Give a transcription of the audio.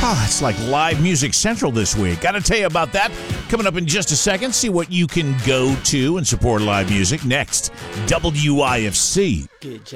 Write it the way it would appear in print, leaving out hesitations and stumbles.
It's like live music central this week. Got to tell you about that. Coming up in just a second. See what you can go to and support live music. Next, WIFC.